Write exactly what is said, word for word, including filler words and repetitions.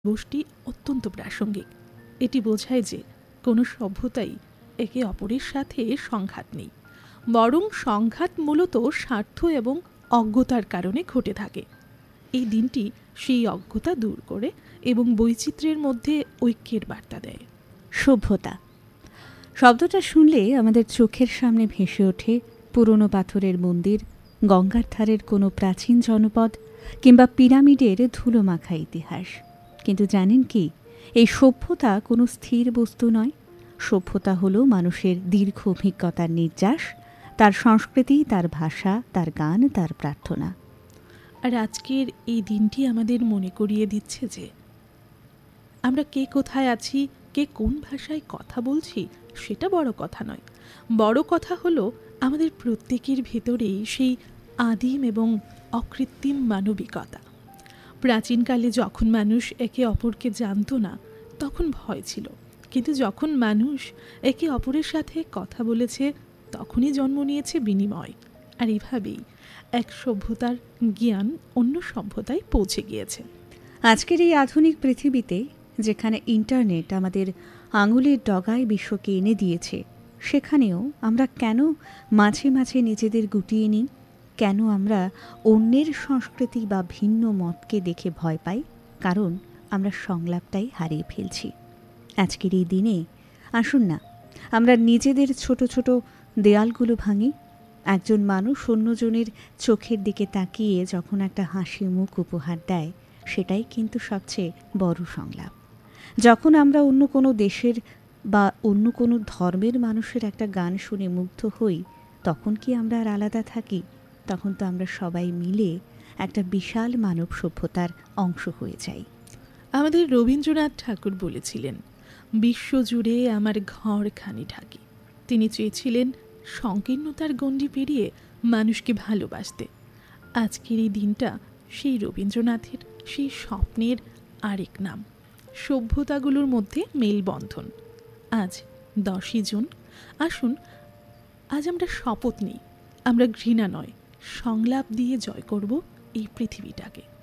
দিবসটি অত্যন্ত প্রাসঙ্গিক। এটি বোঝায় যে কোনো সভ্যতাই একে অপরের সাথে সংঘাত নেই, বরং সংঘাত মূলত স্বার্থ এবং অজ্ঞতার কারণে ঘটে থাকে। এই দিনটি সেই অজ্ঞতা দূর করে এবং বৈচিত্র্যের মধ্যে ঐক্যের বার্তা দেয়। সভ্যতা শব্দটা শুনলে আমাদের চোখের সামনে ভেসে ওঠে পুরনো পাথরের মন্দির, গঙ্গার ধারের কোনো প্রাচীন জনপদ কিংবা পিরামিডের ধুলোমাখা ইতিহাস। কিন্তু জানেন কি, এই সভ্যতা কোনো স্থির বস্তু নয়। সভ্যতা হলো মানুষের দীর্ঘ অভিজ্ঞতার নির্যাস, তার সংস্কৃতি, তার ভাষা, তার গান, তার প্রার্থনা। আর আজকের এই দিনটি আমাদের মনে করিয়ে দিচ্ছে যে আমরা কে কোথায় আছি, কে কোন ভাষায় কথা বলছি, সেটা বড় কথা নয়। বড় কথা হলো আমাদের প্রত্যেকের ভেতরেই সেই আদিম এবং অকৃত্রিম মানবিকতা। প্রাচীনকালে যখন মানুষ একে অপরকে জানত না, তখন ভয় ছিল, কিন্তু যখন মানুষ একে অপরের সাথে কথা বলেছে, তখনই জন্ম নিয়েছে বিনিময়। আর এভাবেই এক সভ্যতার জ্ঞান অন্য সভ্যতায় পৌঁছে গিয়েছে। আজকের এই আধুনিক পৃথিবীতে, যেখানে ইন্টারনেট আমাদের আঙুলের ডগায় বিশ্বকে এনে দিয়েছে, সেখানেও আমরা কেন মাঝে মাঝে নিজেদের গুটিয়ে নিই? কেন আমরা অন্যের সংস্কৃতি বা ভিন্ন মতকে দেখে ভয় পাই? কারণ আমরা সংলাপটাই হারিয়ে ফেলছি। আজকের এই দিনে আসুন না আমরা নিজেদের ছোট ছোট দেয়ালগুলো ভাঙি। একজন মানুষ অন্যজনের চোখের দিকে তাকিয়ে যখন একটা হাসি মুখ উপহার দেয়, সেটাই কিন্তু সবচেয়ে বড় সংলাপ। যখন আমরা অন্য কোনো দেশের বা অন্য কোনো ধর্মের মানুষের একটা গান শুনে মুগ্ধ হই, তখন কি আমরা আর আলাদা থাকি? তখন তো আমরা সবাই মিলে একটা বিশাল মানব সভ্যতার অংশ হয়ে যাই। আমাদের রবীন্দ্রনাথ ঠাকুর বলেছিলেন, বিশ্বজুড়ে আমার ঘরখানি ঢাকি। তিনি চেয়েছিলেন সংকীর্ণতার গণ্ডি পেরিয়ে মানুষকে ভালোবাসতে। আজকের এই দিনটা সেই রবীন্দ্রনাথের সেই স্বপ্নের আরেক নাম, সভ্যতাগুলোর মধ্যে মেলবন্ধন। আজ দশই জুন, আসুন আজ আমরা শপথ নিই, আমরা ঘৃণা নয়, সংলাপ দিয়ে জয় করব এই পৃথিবীটাকে।